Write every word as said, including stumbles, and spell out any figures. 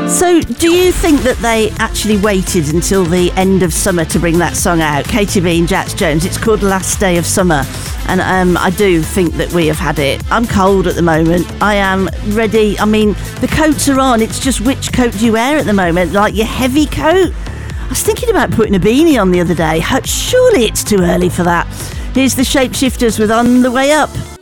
So, do you think that they actually waited until the end of summer to bring that song out? Katie B and Jax Jones. It's called Last Day of Summer. And um, I do think that we have had it. I'm cold at the moment. I am ready. I mean, the coats are on. It's just which coat do you wear at the moment? Like your heavy coat? I was thinking about putting a beanie on the other day. Surely it's too early for that. Here's the Shapeshifters with On the Way Up.